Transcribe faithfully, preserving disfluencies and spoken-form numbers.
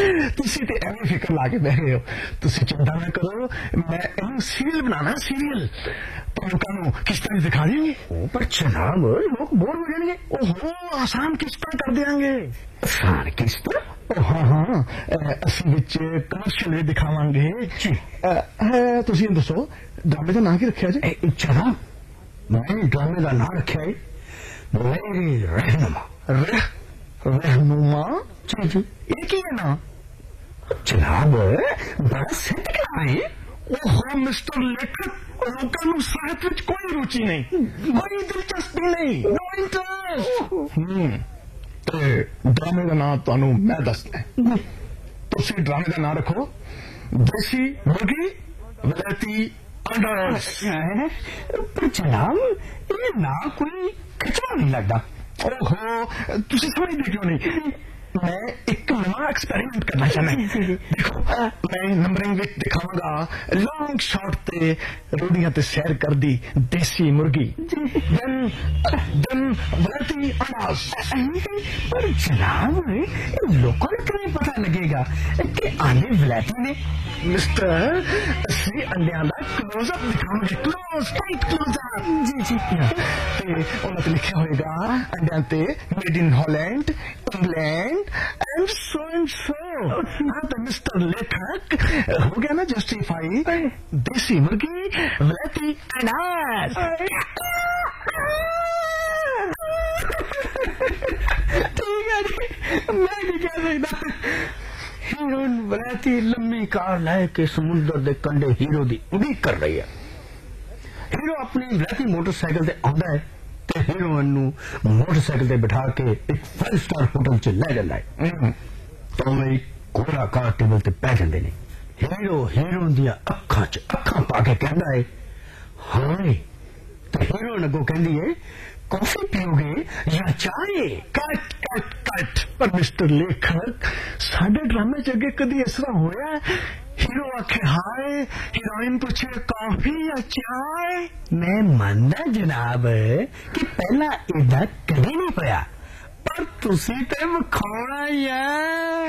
तुसी ते एवें फिक्र ला के बह गए हो। तुसी चिंता ना करो, मैं इन्हू सीरियल बनाना सीरियल तो लोगों को किस तरह दिखा देंगे। पर जनाब लोग बोर हो जाएंगे। ओहो आसान किस्तां कर देंगे। आसान किस्त? हाँ हाँ असं विच कमर्शियल भी दिखावांगे। तुसी दसो ड्रामे का नाम की रखा जी? जनाब मैं ड्रामे का नाम रखा है मेरी रहनुमा। रह रहनुमा? जी जी एक ही है ना जनाब, बड़ा सेट क्या है। ओहो मिस्टर लेखक, लोगों को साहित्य में कोई रुचि नहीं, कोई दिलचस्पी नहीं, नो इंटरेस्ट। हम्म ते ड्रामे का नाम तुहानू मैं दसना है। तुसी ड्रामे का नाम रखो देसी मुर्गी वलैती अंडा। पर जनाब ये ना कोई खिचवा नहीं लगता। ओहो तुसी समझदे क्यों नहीं? मैं एक नवा एक्सपेरिमेंट करना चाहना है। देखो मैं नंबरिंग विच दिखाऊंगा लॉन्ग शॉट ते रोडियां ते सैर कर दी देसी मुर्गी, देन देन वलैती अंडास। पर जनाब लोगों को नहीं पता लगेगा कि आने वलैती ने। मिस्टर असली अंडियां दा क्लोजअप दिखाऊंगे, क्लोज टाइट क्लोजअप। जी जी ते उन्हें ते लिखा होएगा अंडियां ते made in Holland England and so and so. हाँ तो मिस्टर लेखक हो गया ना जस्टिफाई, देसी मुर्गी वलैती अंडास। ठीक है जी, मैं भी कह सकता। हीरोइन वलैती लंबी कार लाए के समुद्र दे कंडे हीरो दी उड़ीक कर रही है। हीरो अपनी वलैती मोटरसाइकिल ते आंदा है ते हीरोइन नू मोटरसाइकिल ते बिठा के एक फाइव स्टार होटल च ले जांदा है। तो वे घोड़ा कार टेबल ते पै जांदे ने। हीरो हीरोइन दियां अखां च अखां पा के कहंदा है हाय, तो हीरोइन अगों कहंदी है कॉफी पियोगे या चाय? Cut cut cut. पर मिस्टर लेखक साडे ड्रामे च अगे कदी इस तरह होया? हीरो आखे हाय, हीरोइन पूछे कॉफी या चाय? मैं मानना जनाब कि पहला इदा कभी नहीं होया, पर तुसी ते विखाउणा ही है।